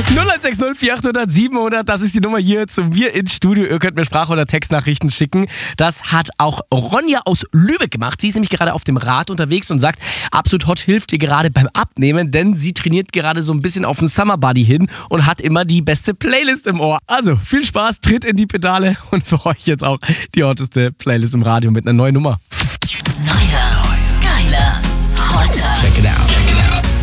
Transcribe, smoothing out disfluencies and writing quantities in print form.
0160 4800 700, das ist die Nummer hier zu mir ins Studio. Ihr könnt mir Sprach- oder Textnachrichten schicken. Das hat auch Ronja aus Lübeck gemacht. Sie ist nämlich gerade auf dem Rad unterwegs und sagt, Absolut Hot hilft ihr gerade beim Abnehmen, denn sie trainiert gerade so ein bisschen auf den Summer Body hin und hat immer die beste Playlist im Ohr. Also viel Spaß, tritt in die Pedale und für euch jetzt auch die hotteste Playlist im Radio mit einer neuen Nummer. Neuer, geiler, hotter. Check it out.